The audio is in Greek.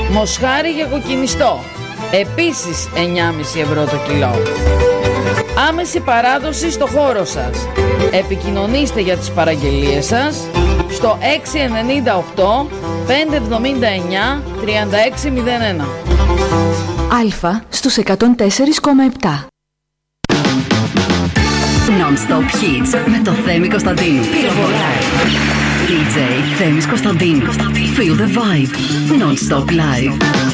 Μοσχάρι για κοκκινιστό, επίσης 9,5 ευρώ το κιλό. Άμεση παράδοση στο χώρο σας. Επικοινωνήστε για τις παραγγελίες σας στο 698 579 3601. Αλφα στους 104,7. Non-stop hits με το Θέμη Κωνσταντίνου. Πυροβολάει. DJ Θέμης Κωνσταντίνου. Feel the vibe. Non-stop live.